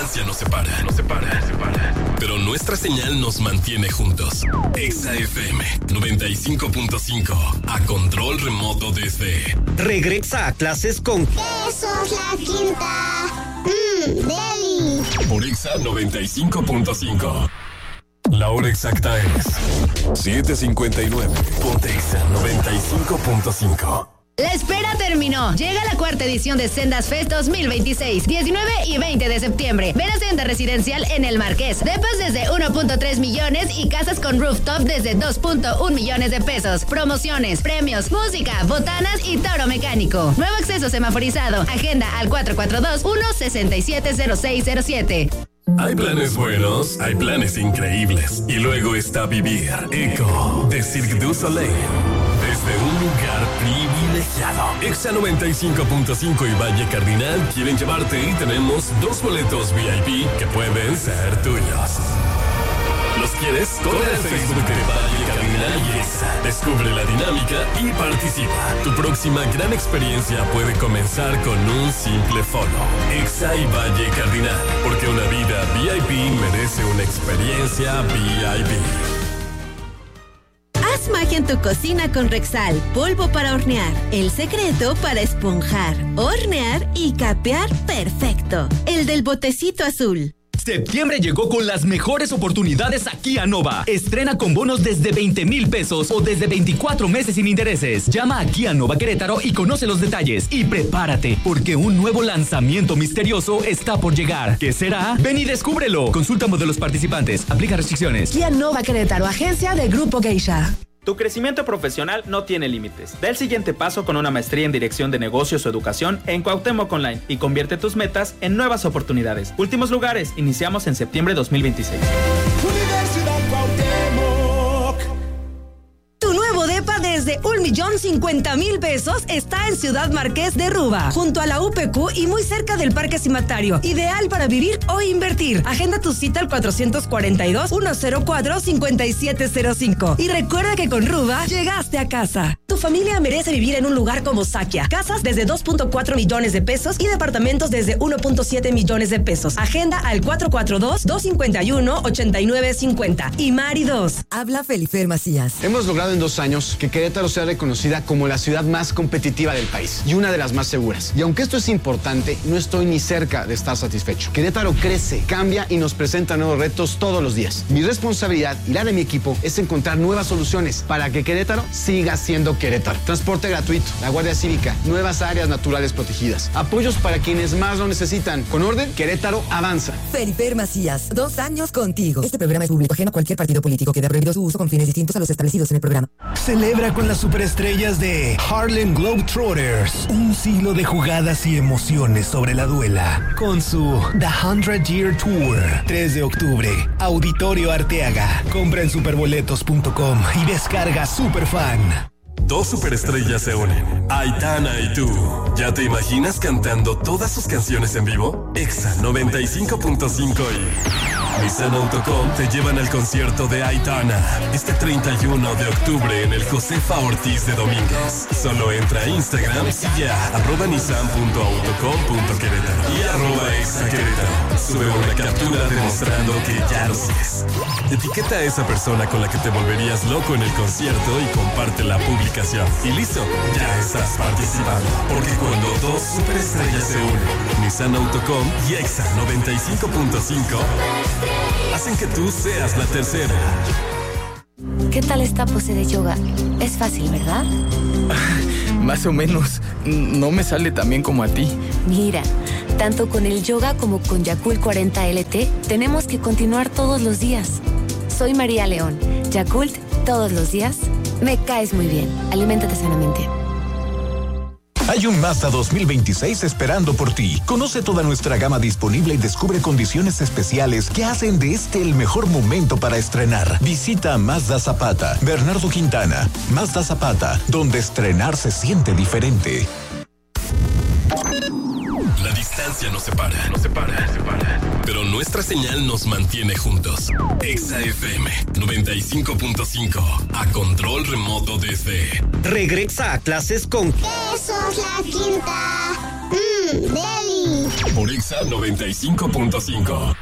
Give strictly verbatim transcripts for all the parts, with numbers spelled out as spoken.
distancia nos separa, nos separa, nos separa. Pero nuestra señal nos mantiene juntos. Exa F M noventa y cinco punto cinco. A control remoto desde... Regresa a clases con... Eso es la quinta. Mmm, deli. Por Exa noventa y cinco punto cinco. La hora exacta es siete cincuenta y nueve. Ponte Exa noventa y cinco punto cinco. La espera terminó. Llega la cuarta edición de Sendas Fest dos mil veintiséis, diecinueve y veinte de septiembre. Ven a Senda Residencial en El Marqués. Depas desde uno punto tres millones y casas con rooftop desde dos punto uno millones de pesos. Promociones, premios, música, botanas y toro mecánico. Nuevo acceso semaforizado. Agenda al cuatro cuatro dos, uno seis siete cero seis cero siete. Hay planes buenos, hay planes increíbles. Y luego está vivir Eco de Cirque du Soleil. Desde un lugar privilegiado. Exa noventa y cinco punto cinco y Valle Cardinal quieren llevarte y tenemos dos boletos V I P que pueden ser tuyos. ¿Los quieres? Corre al Facebook de Valle Cardinal y Exa. Descubre la dinámica y participa. Tu próxima gran experiencia puede comenzar con un simple follow. Exa y Valle Cardinal. Porque una vida V I P merece una experiencia V I P. Haz magia en tu cocina con Rexal, polvo para hornear, el secreto para esponjar, hornear y capear perfecto, el del botecito azul. Septiembre llegó con las mejores oportunidades aquí a Nova. Estrena con bonos desde veinte mil pesos o desde veinticuatro meses sin intereses. Llama aquí a Nova Querétaro y conoce los detalles. Y prepárate, porque un nuevo lanzamiento misterioso está por llegar. ¿Qué será? Ven y descúbrelo. Consulta modelos participantes. Aplica restricciones. Kia Nova Querétaro, agencia de Grupo Geisha. Tu crecimiento profesional no tiene límites. Da el siguiente paso con una maestría en Dirección de Negocios o Educación en Cuauhtémoc Online y convierte tus metas en nuevas oportunidades. Últimos lugares, iniciamos en septiembre de dos mil veintiséis. Universidad Cuauhtémoc. Tu nuevo depa desde un millón cincuenta mil pesos está en Ciudad Marqués de Ruba, junto a la U P Q y muy cerca del Parque Cimatario. Ideal para vivir o invertir. Agenda tu cita al cuatrocientos cuarenta y dos, ciento cuatro, cincuenta y siete cero cinco. Y recuerda que con Ruba llegaste a casa. Tu familia merece vivir en un lugar como Sakia. Casas desde dos punto cuatro millones de pesos y departamentos desde uno punto siete millones de pesos. Agenda al cuatro cuatro dos, dos cinco uno, ocho nueve cinco cero. Y Mari dos. Habla Felifer Macías. Hemos logrado en dos años que Querétaro sea reconocida como la ciudad más competitiva del país y una de las más seguras. Y aunque esto es importante, no estoy ni cerca de estar satisfecho. Querétaro crece, cambia y nos presenta nuevos retos todos los días. Mi responsabilidad y la de mi equipo es encontrar nuevas soluciones para que Querétaro siga siendo Querétaro. Transporte gratuito, la Guardia Cívica, nuevas áreas naturales protegidas, apoyos para quienes más lo necesitan. Con orden, Querétaro avanza. Felifer Macías, dos años contigo. Este programa es público ajeno a cualquier partido político. Queda prohibido su uso con fines distintos a los establecidos en el programa. Celebra con las superestrellas de Harlem Globetrotters un siglo de jugadas y emociones sobre la duela con su The hundred Year Tour. tres de octubre, Auditorio Arteaga. Compra en superboletos punto com y descarga Superfan. Dos superestrellas se unen, Aitana y tú. ¿Ya te imaginas cantando todas sus canciones en vivo? Exa noventa y cinco punto cinco y Nissan Autocom te llevan al concierto de Aitana este treinta y uno de octubre en el Josefa Ortiz de Domínguez. Solo entra a Instagram y sigue a arroba nissan punto autocom punto querétaro y arroba Exa Querétaro. Sube una captura demostrando que ya lo sigues. Etiqueta a esa persona con la que te volverías loco en el concierto y comparte la publicación. Y listo, ya estás participando. Porque cuando dos superestrellas se unen, Nissan Autocom y Exa noventa y cinco punto cinco hacen que tú seas la tercera. ¿Qué tal esta pose de yoga? Es fácil, ¿verdad? Más o menos. No me sale tan bien como a ti. Mira, tanto con el yoga como con Yakult cuarenta L T, tenemos que continuar todos los días. Soy María León. Yakult, todos los días. Me caes muy bien. Aliméntate sanamente. Hay un Mazda dos mil veintiséis esperando por ti. Conoce toda nuestra gama disponible y descubre condiciones especiales que hacen de este el mejor momento para estrenar. Visita Mazda Zapata, Bernardo Quintana. Mazda Zapata, donde estrenar se siente diferente. La distancia nos separa, nos separa, nos separa. Pero nuestra señal nos mantiene juntos. Exa F M noventa y cinco punto cinco. A control remoto desde... Regresa a clases con... Eso es la quinta. Mmm, deli. Por Exa noventa y cinco punto cinco.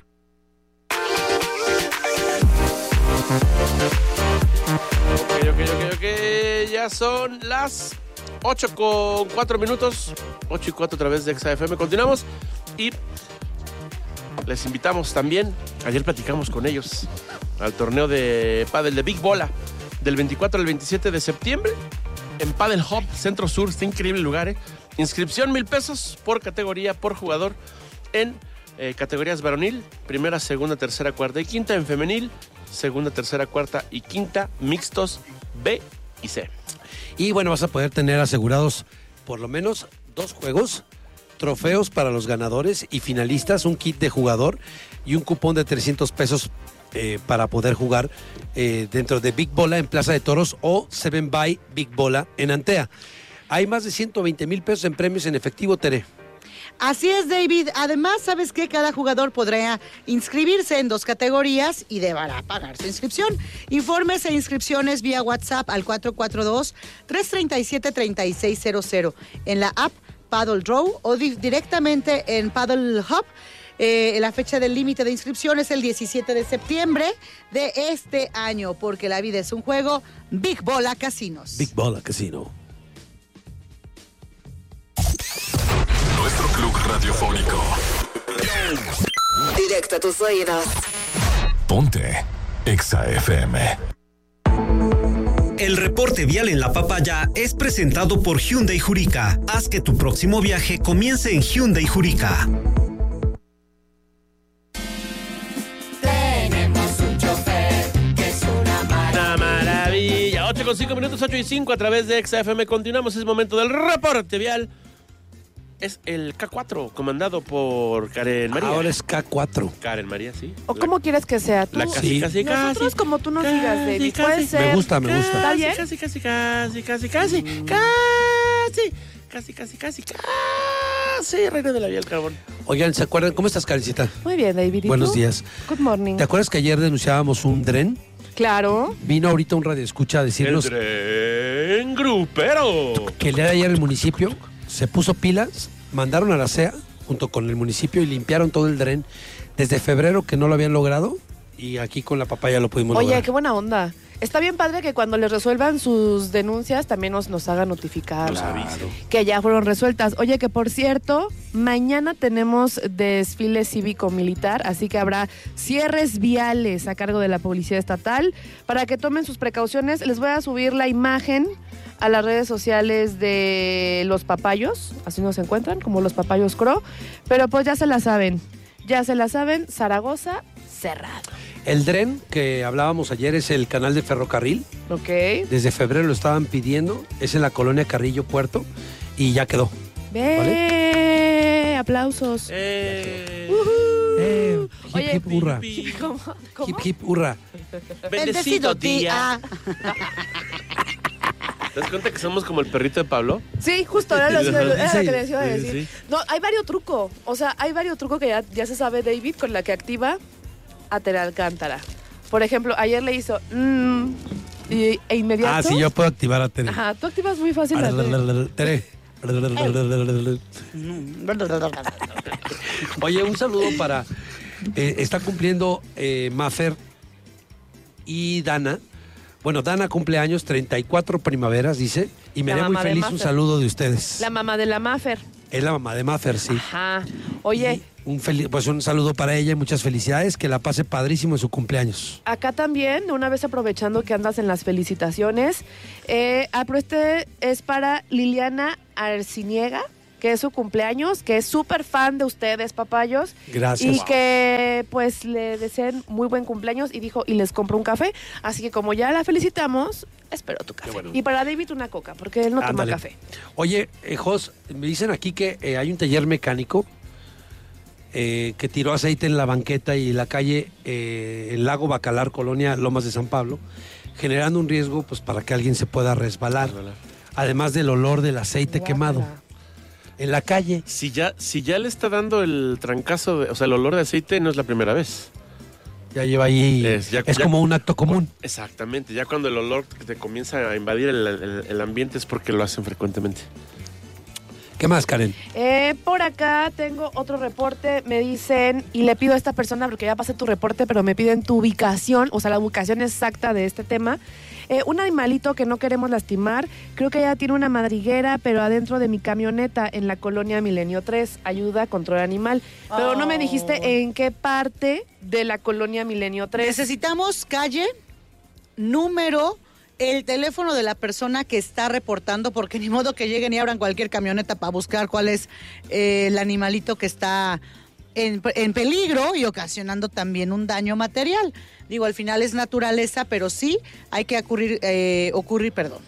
Ok, ok, ok, ok. Ya son las ocho con cuatro minutos. ocho y cuatro a través de Exa F M. Continuamos y les invitamos también. Ayer platicamos con ellos al torneo de pádel de Big Bola del veinticuatro al veintisiete de septiembre en Padel Hub, Centro Sur. Está increíble el lugar, ¿eh? Inscripción mil pesos por categoría, por jugador en eh, categorías varonil, primera, segunda, tercera, cuarta y quinta. En femenil, segunda, tercera, cuarta y quinta. Mixtos B y C. Y bueno, vas a poder tener asegurados por lo menos dos juegos, trofeos para los ganadores y finalistas, un kit de jugador y un cupón de trescientos pesos eh, para poder jugar eh, dentro de Big Bola en Plaza de Toros o Seven by Big Bola en Antea. Hay más de ciento veinte mil pesos en premios en efectivo, Tere. Así es, David. Además, ¿sabes qué? Cada jugador podrá inscribirse en dos categorías y deberá pagar su inscripción. Informes e inscripciones vía WhatsApp al cuatro cuatro dos, tres tres siete, tres seis cero cero, en la app Paddle Draw o di- directamente en Paddle Hub. Eh, la fecha del límite de inscripción es el diecisiete de septiembre de este año, porque la vida es un juego. Big Bola Casinos. Big Bola Casino. Nuestro club radiofónico. Directo a tus oídos. Ponte Exa F M. El reporte vial en La Papaya es presentado por Hyundai Jurica. Haz que tu próximo viaje comience en Hyundai Jurica. Tenemos un chofer que es una Una maravilla. ocho con cinco minutos, ocho y cinco a través de Exa F M. Continuamos, es momento del reporte vial. Es el K cuatro, comandado por Karen María. Ahora es K cuatro. Karen María, sí. ¿O cómo quieres que sea? Tú, La casi, Sí. casi, casi. Nosotros como tú nos digas, David. casi. Puede ser. Me gusta, me gusta. ¿Está bien? Casi, casi, casi, casi, casi, casi, casi, casi, casi, casi, casi, reina de la vía del carbón. Oigan, ¿se acuerdan? ¿Cómo estás, Karencita? Muy bien, David. ¿Y Buenos tú? días. Good morning. ¿Te acuerdas que ayer denunciábamos un dren? Claro. Vino ahorita un radioescucha a decirnos El tren grupero. que el día de ayer el municipio se puso pilas, mandaron a la C E A junto con el municipio y limpiaron todo el dren desde febrero, que no lo habían logrado, y aquí con la papaya lo pudimos Oye, lograr. qué buena onda. Está bien padre que cuando les resuelvan sus denuncias también nos, nos hagan notificar que ya fueron resueltas. Oye, que por cierto, mañana tenemos desfile cívico-militar, así que habrá cierres viales a cargo de la Policía Estatal para que tomen sus precauciones. Les voy a subir la imagen a las redes sociales de Los Papayos, así nos encuentran, como Los Papayos Cro, pero pues ya se la saben, ya se la saben, Zaragoza cerrado. El dren que hablábamos ayer es el canal de ferrocarril. Ok. Desde febrero lo estaban pidiendo, es en la colonia Carrillo Puerto y ya quedó. ¡Ve! ¿Vale? Aplausos. Eh, Eh, hip, Oye, hip, hurra. ¿Cómo? ¿Cómo? Hip, hip, hurra. Bendecido día. ¿Te das cuenta que somos como el perrito de Pablo? Sí, justo era lo, era lo Sí, que les iba a sí, decir. sí. No, hay varios trucos. O sea, hay varios trucos que ya, ya se sabe David con la que activa a Tere Alcántara. Por ejemplo, ayer le hizo mm, y, e inmediato. Ah, sí, yo puedo activar a Tere. Ajá, tú activas muy fácil la Tere. Tere. Oye, un saludo para... eh, está cumpliendo eh, Mafer y Dana. Bueno, Dana cumple años, treinta y cuatro primaveras, dice. Y me La haría muy mamá de feliz un Mafer. saludo de ustedes. La mamá de la Maffer. Es la mamá de Mafer, sí. Ajá. Oye, Un, fel- pues un saludo para ella y muchas felicidades. Que la pase padrísimo en su cumpleaños. acá también, de una vez aprovechando que andas en las felicitaciones, eh, ah, pero este es para Liliana Arciniega, que es su cumpleaños, que es súper fan de ustedes, papayos. Gracias. Y que pues le desean muy buen cumpleaños y dijo, y les compro un café. Así que como ya la felicitamos, espero tu café. bueno. Y para David una coca, porque él no toma Ándale. café. Oye, eh, Jos, me dicen aquí que eh, hay un taller mecánico eh, que tiró aceite en la banqueta y la calle, eh, el lago Bacalar, Colonia Lomas de San Pablo, generando un riesgo pues para que alguien se pueda resbalar. Además del olor del aceite quemado. En la calle. Si ya, si ya le está dando el trancazo, de- o sea, el olor de aceite, no es la primera vez. Ya lleva ahí. Es, ya- es ya- como un acto común. Exactamente, ya cuando el olor te comienza a invadir el, el- el ambiente es porque lo hacen frecuentemente. ¿Qué más, Karen? Eh, por acá tengo otro reporte. Me dicen, y le pido a esta persona, porque ya pasé tu reporte, pero me piden tu ubicación, o sea, la ubicación exacta de este tema. Eh, un animalito que no queremos lastimar, creo que ya tiene una madriguera, pero adentro de mi camioneta en la colonia Milenio tres. Ayuda, control animal. Pero oh. no me dijiste en qué parte de la colonia Milenio tres. Necesitamos calle, número, el teléfono de la persona que está reportando, porque ni modo que lleguen y abran cualquier camioneta para buscar cuál es eh, el animalito que está en, en peligro y ocasionando también un daño material. Digo, al final es naturaleza, pero sí hay que ocurrir, eh, ocurrir, perdón,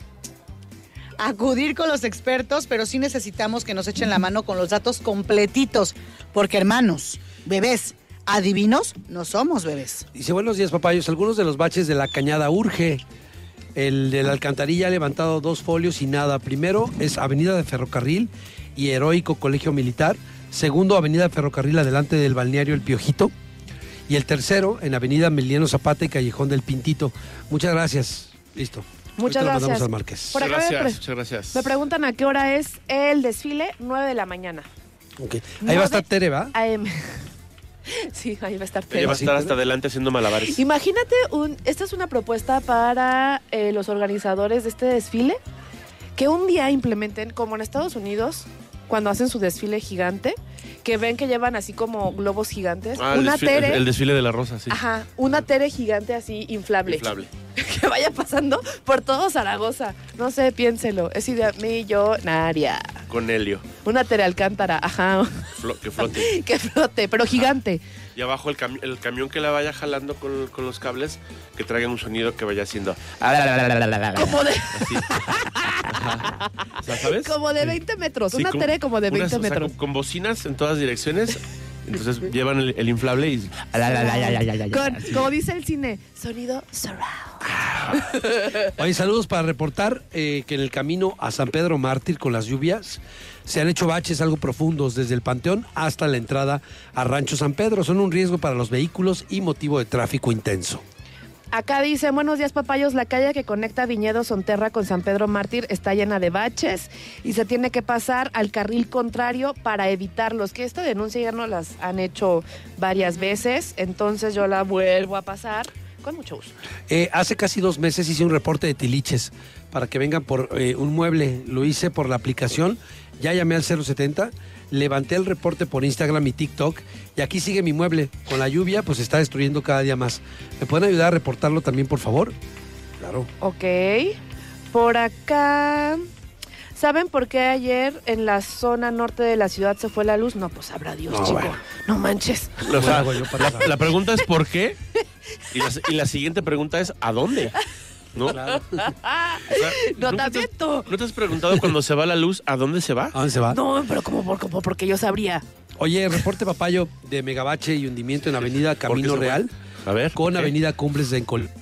acudir con los expertos, pero sí necesitamos que nos echen la mano con los datos completitos, porque hermanos, bebés, adivinos, no somos bebés. Dice, buenos días, papayos. Algunos de los baches de la Cañada urge. El de la alcantarilla ha levantado dos folios y nada. Primero es Avenida de Ferrocarril y Heroico Colegio Militar. Segundo, Avenida de Ferrocarril adelante del balneario El Piojito. Y el tercero, en Avenida Emiliano Zapata y Callejón del Pintito. Muchas gracias. Listo. Muchas Ahorita gracias. Lo mandamos al Márquez. Por acá Muchas gracias, me, pre- muchas gracias. me preguntan a qué hora es el desfile. nueve de la mañana. Okay. Ahí va a estar Tere, ¿va? A M. Sí, ahí va a estar Tere. Ella va a estar hasta adelante haciendo malabares. Imagínate, un, esta es una propuesta para eh, los organizadores de este desfile, que un día implementen, como en Estados Unidos, cuando hacen su desfile gigante, que ven que llevan así como globos gigantes, Ah, una el, desfile, Tere, el, el desfile de la rosa, sí. ajá, una Tere gigante así inflable, Inflable. que vaya pasando por todo Zaragoza. No sé, piénselo, es idea millonaria. Con helio. Una Tere Alcántara, ajá, Flo- que flote. que flote, pero gigante. Y abajo el, cami- el camión que la vaya jalando con, con los cables, que traiga un sonido que vaya haciendo. Como de, Así. Ajá. O sea, ¿sabes? como de veinte metros, Sí, una con- Tere como de unas, veinte o sea, metros. con, con bocinas en todas direcciones. Entonces llevan el, el inflable y. Con, como dice el cine, sonido surround. Oye, saludos para reportar eh, que en el camino a San Pedro Mártir con las lluvias se han hecho baches algo profundos desde el Panteón hasta la entrada a Rancho San Pedro. Son un riesgo para los vehículos y motivo de tráfico intenso. Acá dice, buenos días papayos, la calle que conecta Viñedo Sonterra con San Pedro Mártir está llena de baches y se tiene que pasar al carril contrario para evitarlos, que esta denuncia ya no las han hecho varias veces, entonces yo la vuelvo a pasar con mucho gusto. Eh, hace casi dos meses hice un reporte de tiliches para que vengan por eh, un mueble. Lo hice por la aplicación, ya llamé al cero setenta, levanté el reporte por Instagram y TikTok y aquí sigue mi mueble. Con la lluvia pues se está destruyendo cada día más. ¿Me pueden ayudar a reportarlo también, por favor? Claro. Ok, por acá... ¿Saben por qué ayer en la zona norte de la ciudad se fue la luz? No, pues sabrá Dios, No, chico. bueno. No manches. O sea, la, la pregunta es ¿por qué? Y la, y la siguiente pregunta es ¿a dónde? ¿No? no ¿nunca también te, tú. ¿No te has preguntado cuando se va la luz a dónde se va? ¿A dónde se va? No, pero como, por- como porque yo sabría. Oye, reporte papayo de megabache y hundimiento en Avenida Camino se fue? Real A ver. con ¿qué? Avenida Cumbres de Encol-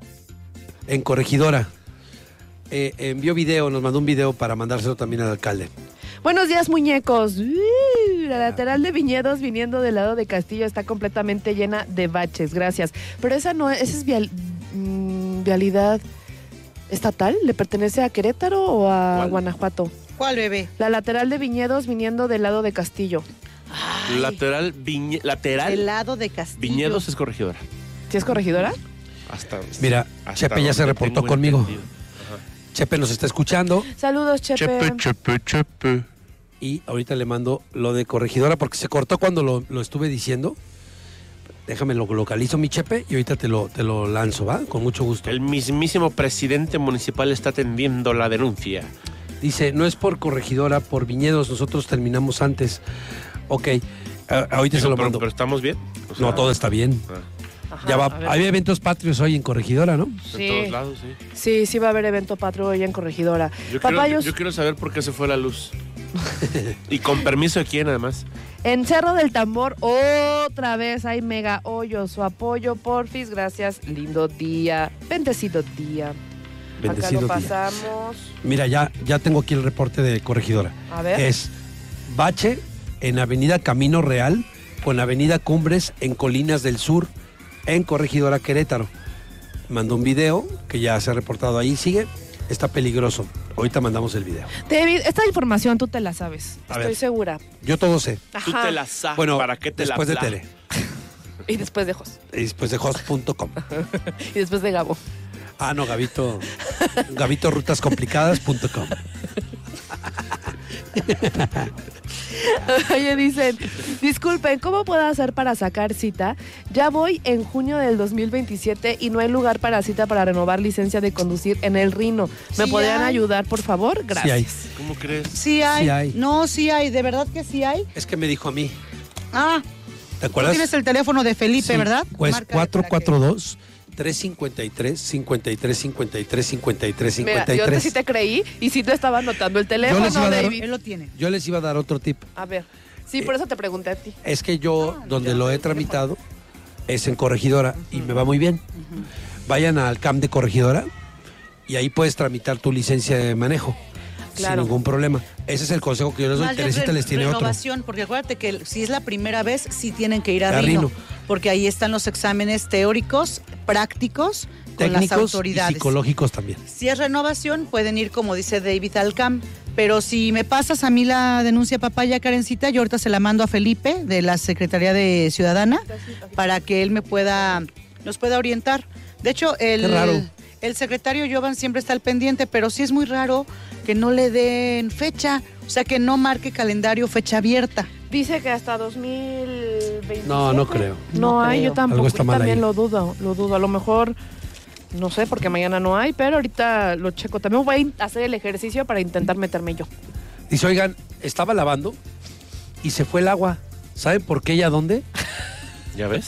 en Corregidora. Eh, envió video, nos mandó un video para mandárselo también al alcalde. Buenos días, muñecos. Uy, la lateral de Viñedos viniendo del lado de Castillo está completamente llena de baches, gracias. Pero esa no es, esa es vial- mm, vialidad estatal, ¿le pertenece a Querétaro o a ¿Cuál? Guanajuato? ¿Cuál, bebé? La lateral de Viñedos viniendo del lado de Castillo. Lateral, viñe- lateral. El lado de Castillo. Viñedos es corregidora. ¿Sí es corregidora? Hasta. Mira, hasta Chepe ya se donde reportó tengo conmigo. entendido. Ajá. Chepe nos está escuchando Saludos, Chepe. Chepe, chepe. y ahorita le mando lo de Corregidora porque se cortó cuando lo, lo estuve diciendo. Déjame lo localizo, mi Chepe, y ahorita te lo, te lo lanzo, ¿va? Con mucho gusto. El mismísimo presidente municipal está atendiendo la denuncia. Dice, no es por Corregidora, por Viñedos, nosotros terminamos antes. Ok, a- ahorita se lo pero, mando. pero estamos bien. O sea, No, todo está bien. ah, Ajá, Ya va, a ver. hay eventos patrios hoy en Corregidora, ¿no? Sí. En todos lados, sí. Sí, sí va a haber evento patrio hoy en Corregidora. Yo quiero, Papayos, yo quiero saber por qué se fue la luz. Y con permiso de quién, además. en Cerro del Tambor otra vez hay mega hoyos. Su apoyo, porfis, gracias. Lindo día. Bendecido día. Bendecido Acá lo día. pasamos. Mira, ya, ya tengo aquí el reporte de Corregidora. A ver. Es bache en Avenida Camino Real con Avenida Cumbres en Colinas del Sur, en Corregidora Querétaro. Mandó un video que ya se ha reportado ahí. Sigue. está peligroso. Ahorita mandamos el video. David, esta información tú te la sabes. A Estoy ver. segura. Yo todo sé. Ajá. Tú te la sabes. Bueno, ¿para qué te después la de Tele. Y después de Jos. Y después de host punto com. Y después de Gabo. Ah, no, Gabito. Gabito rutas complicadas punto com. Oye, dicen, disculpen, ¿cómo puedo hacer para sacar cita? Ya voy en junio del dos mil veintisiete y no hay lugar para cita para renovar licencia de conducir en el Rino. ¿Me Sí podrían hay. ayudar, por favor? Gracias. Sí hay. ¿Cómo crees? Sí hay. Sí hay. No, sí hay. De verdad que sí hay. Es que me dijo a mí. Ah, ¿Te tú acuerdas? tienes el teléfono de Felipe, Sí, ¿verdad? Pues Márcale cuatro para cuatro dos, tres cinco tres, cinco tres cinco tres, cinco tres cinco Mira, yo te, tres. sí te creí y sí te estaba anotando el teléfono, les iba a dar- David. Él lo tiene. Yo les iba a dar otro tip. A ver, sí, por eso te pregunté a ti. Es que yo, donde lo he tramitado, es en Corregidora y me va muy bien. Vayan al C A M de Corregidora y ahí puedes tramitar tu licencia de manejo. Claro. Sin ningún problema. Ese es el consejo que yo les doy. Más bien Teresita re- les tiene otro. renovación, porque acuérdate que si es la primera vez, sí tienen que ir a, A Rino, Rino. porque ahí están los exámenes teóricos, prácticos, con las Técnicos y autoridades. psicológicos también. Si es renovación, pueden ir, como dice David, al C A M. Pero si me pasas a mí la denuncia papaya, Karencita, yo ahorita se la mando a Felipe de la Secretaría de Ciudadana para que él me pueda, nos pueda orientar. De hecho, el, Qué raro. el secretario Jovan siempre está al pendiente, pero sí es muy raro que no le den fecha, o sea, que no marque calendario fecha abierta. Dice que hasta dos mil veintisiete. No, no creo. No, No hay, creo. yo tampoco. Algo está Yo mal también ahí. lo dudo, lo dudo. A lo mejor, no sé, porque mañana no hay, pero ahorita lo checo. También voy a hacer el ejercicio para intentar meterme yo. Dice, oigan, estaba lavando y se fue el agua. ¿Saben por qué y a dónde? ¿Ya ves?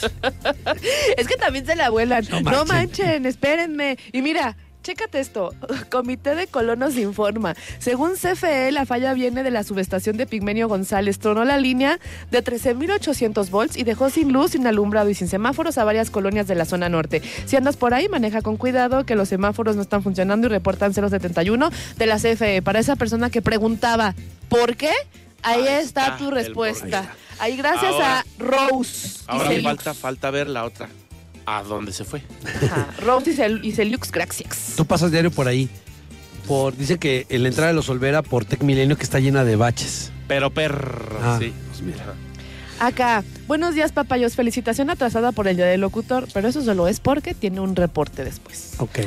Es que también se la vuelan. No No manchen. manchen, espérenme. Y mira, chécate esto. Comité de Colonos informa. Según C F E, la falla viene de la subestación de Pigmenio González. Tronó la línea de trece mil ochocientos volts y dejó sin luz, sin alumbrado y sin semáforos a varias colonias de la zona norte. Si andas por ahí, maneja con cuidado que los semáforos no están funcionando y reportan cero setenta y uno de la C F E. Para esa persona que preguntaba, ¿por qué? Ahí, Ahí está, está tu el respuesta. por- Ahí gracias Ahora- a Rose. Ahora y Celux. falta, falta ver la otra. ¿A dónde se fue? Ajá, Rose y, Cel y Celux, gracias. Tú pasas diario por ahí. Por, dice que en la entrada de los Olvera por Tec Milenio que está llena de baches. Pero perro, Ah, sí. pues mira. Acá, buenos días, papayos. Felicitación atrasada por el Día del Locutor, pero eso solo es porque tiene un reporte después. Ok.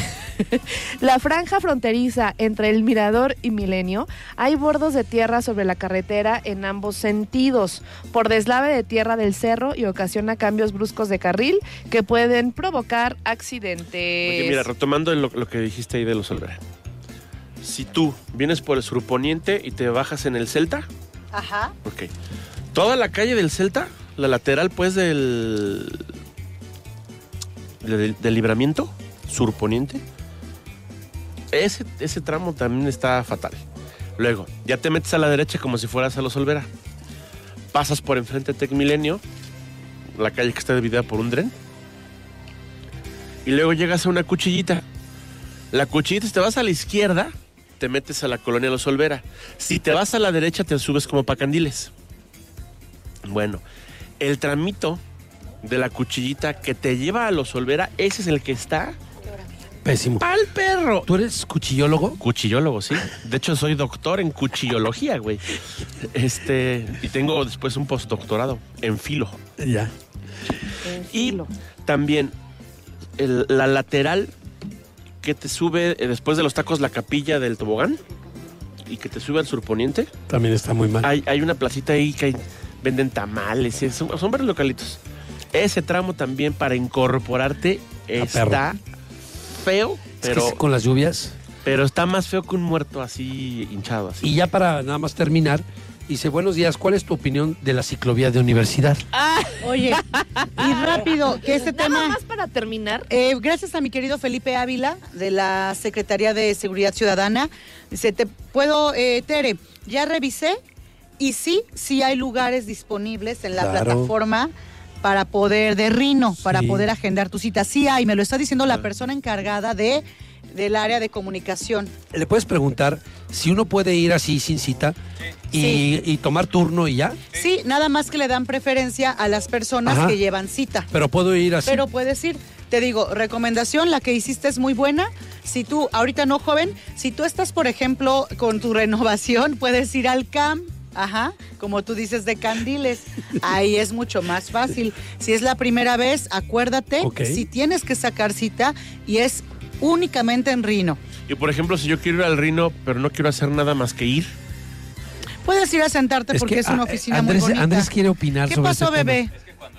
La franja fronteriza entre el Mirador y Milenio, hay bordos de tierra sobre la carretera en ambos sentidos, por deslave de tierra del cerro y ocasiona cambios bruscos de carril que pueden provocar accidentes. Oye, mira, retomando lo, lo que dijiste ahí de los Olvera. Si tú vienes por el surponiente y te bajas en el Celta, Ajá. ok. Toda la calle del Celta, la lateral pues del del, del libramiento surponiente, ese, ese tramo también está fatal. Luego, ya te metes a la derecha como si fueras a los Olvera. Pasas por enfrente de Tec Milenio, la calle que está dividida por un dren. Y luego llegas a una cuchillita. La cuchillita, si te vas a la izquierda, te metes a la colonia Los Olvera. Si te vas a la derecha, te subes como pa' Candiles. Bueno, el tramito de la cuchillita que te lleva a Los Olvera, ese es el que está Pésimo. ¡pal perro! ¿Tú eres cuchillólogo? Cuchillólogo, sí. De hecho, soy doctor en cuchillología, güey. Este, y tengo después un postdoctorado en filo. Ya. Y también el- la lateral que te sube eh, después de los tacos la capilla del tobogán y que te sube al surponiente. También está muy mal. Hay, hay una placita ahí que hay- venden tamales, eh, son, son varios localitos. Ese tramo también para incorporarte está feo, Es que pero, sí, con las lluvias. pero está más feo que un muerto así hinchado. Así. Y ya para nada más terminar, dice, buenos días, ¿cuál es tu opinión de la ciclovía de universidad? Ah, Oye, y rápido, que este nada tema... más para terminar. Eh, gracias a mi querido Felipe Ávila, de la Secretaría de Seguridad Ciudadana. Dice, te puedo, eh, Tere, ya revisé y sí, sí hay lugares disponibles en la Claro. plataforma para poder, de Rino, para Sí. poder agendar tu cita. Sí hay, me lo está diciendo la persona encargada de del área de comunicación. ¿Le puedes preguntar si uno puede ir así sin cita y, Sí. y tomar turno y ya? Sí, nada más que le dan preferencia a las personas Ajá. que llevan cita. Pero puedo ir así. Pero puedes ir. Te digo, recomendación, la que hiciste es muy buena. Si tú, ahorita no, joven, si tú estás, por ejemplo, con tu renovación, puedes ir al C A M, ajá, como tú dices, de Candiles. Ahí es mucho más fácil. Si es la primera vez, acuérdate, Ok. si tienes que sacar cita y es únicamente en Rino. Y por ejemplo, si yo quiero ir al Rino, pero no quiero hacer nada más que ir. Puedes ir a sentarte Es porque que, es una ah, oficina Andrés, muy bonita. Andrés quiere opinar ¿Qué sobre pasó, este tema. bebé?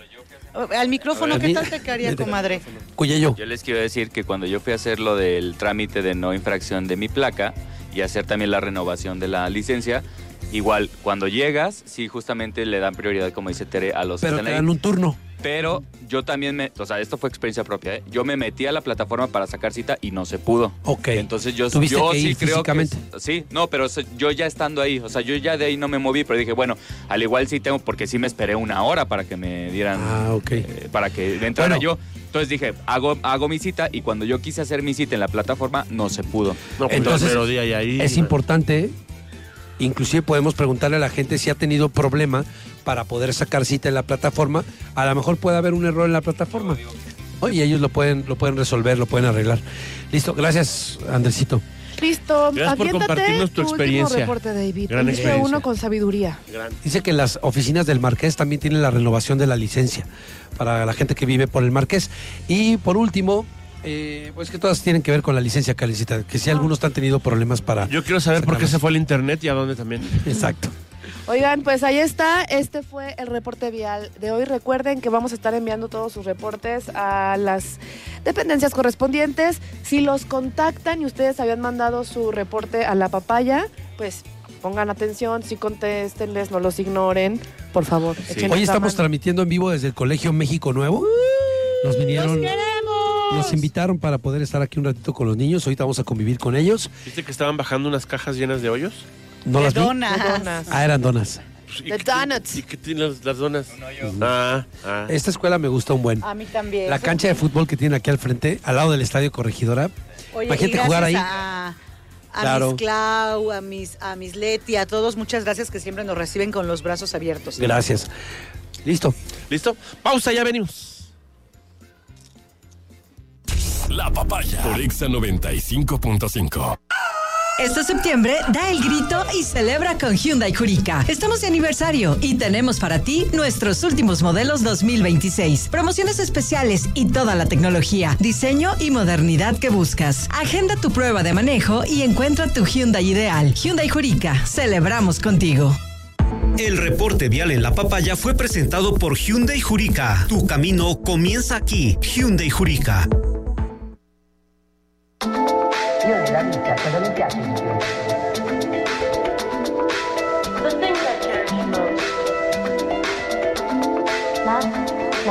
Al micrófono, A ver, ¿qué di- tal te quedaría, vete. comadre? Cuello. Yo les quiero decir que cuando yo fui a hacer lo del trámite de no infracción de mi placa y hacer también la renovación de la licencia, igual, cuando llegas, sí, justamente le dan prioridad, como dice Tere, a los que Pero están te ahí. dan un turno. Pero yo también me, o sea, esto fue experiencia propia, ¿eh? Yo me metí a la plataforma para sacar cita y no se pudo. Ok. Entonces yo, Tuviste yo que sí ir creo físicamente. que sí, no, pero so- yo ya estando ahí, o sea, yo ya de ahí no me moví, pero dije, bueno, al igual sí tengo, porque sí me esperé una hora para que me dieran, Ah, ok. eh, para que entrara Bueno. yo. Entonces dije, hago, hago mi cita y cuando yo quise hacer mi cita en la plataforma, no se pudo. No, pues Entonces, el día y ahí. es importante, inclusive podemos preguntarle a la gente si ha tenido problema para poder sacar cita en la plataforma. A lo mejor puede haber un error en la plataforma. Oye, ellos lo pueden, lo pueden resolver, lo pueden arreglar. Listo, gracias, Andresito. Listo, Gracias por aviéntate compartirnos tu último experiencia. reporte, David. Gran Elige experiencia. uno con sabiduría. Dice que las oficinas del Marqués también tienen la renovación de la licencia para la gente que vive por el Marqués. Y por último, eh, pues que todas tienen que ver con la licencia, Calicita, que si algunos han tenido problemas para... Yo quiero saber por qué sacarlas. se fue el internet y a dónde también. Exacto. Oigan, pues ahí está. Este fue el reporte vial de hoy. Recuerden que vamos a estar enviando todos sus reportes a las dependencias correspondientes. Si los contactan y ustedes habían mandado su reporte a la papaya, pues pongan atención, sí contéstenles, no los ignoren, por favor. échenles Hoy la estamos mano. transmitiendo en vivo desde el Colegio México Nuevo. Nos vinieron, nos invitaron para poder estar aquí un ratito con los niños. Ahorita vamos a convivir con ellos. ¿Viste que estaban bajando unas cajas llenas de hoyos? ¿No las vi? Donas. Ah, eran donas. The donuts. ¿Y qué tienen las, las donas? Ah, ah. Esta escuela me gusta un buen. A mí también. La cancha de fútbol que tienen aquí al frente, al lado del Estadio Corregidora. Oye, Imagínate y jugar ahí. gracias A, a Claro. mis Clau, a mis, a mis Leti, a todos, muchas gracias que siempre nos reciben con los brazos abiertos. Gracias. Listo. ¿Listo? Pausa, ya venimos. La papaya por Exa noventa y cinco punto cinco. Este septiembre da el grito y celebra con Hyundai Jurica. Estamos de aniversario y tenemos para ti nuestros últimos modelos dos mil veintiséis. Promociones especiales y toda la tecnología, diseño y modernidad que buscas. Agenda tu prueba de manejo y encuentra tu Hyundai ideal. Hyundai Jurica, celebramos contigo. El reporte vial en La Papaya fue presentado por Hyundai Jurica. Tu camino comienza aquí. Hyundai Jurica.